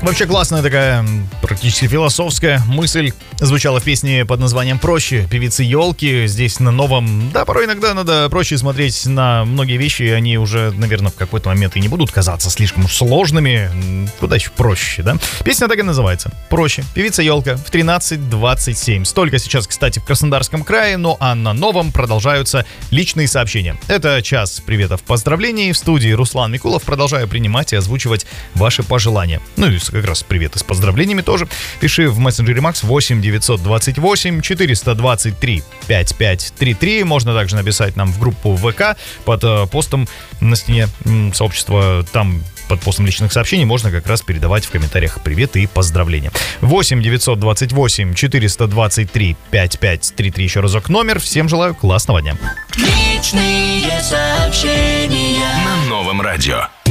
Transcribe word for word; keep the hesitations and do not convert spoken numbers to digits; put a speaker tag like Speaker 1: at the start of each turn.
Speaker 1: Вообще классная такая, практически философская мысль звучала в песне под названием «Проще» певицы Ёлки. Здесь на новом, да, порой иногда надо проще смотреть на многие вещи, и они уже, наверное, в какой-то момент и не будут казаться слишком уж сложными. Куда еще проще, да? Песня так и называется «Проще». Певица Ёлка в тринадцать двадцать семь. Столько сейчас, кстати, в Краснодарском крае, ну а на новом продолжаются личные сообщения. Это час приветов, поздравлений. В студии Руслан Микулов. Продолжаю принимать и озвучивать ваши пожелания. Ну и как раз приветы с поздравлениями тоже. Пиши в мессенджере Макс восемь девятьсот двадцать восемь четыреста двадцать три пятьдесят пять тридцать три. Можно также написать нам в группу ВК под э, постом на стене м, сообщества. Там под постом личных сообщений можно как раз передавать в комментариях приветы и поздравления. восемь девятьсот двадцать восемь четыреста двадцать три пятьдесят пять тридцать три. Еще разок номер. Всем желаю классного дня.
Speaker 2: Личные сообщения на Новом радио.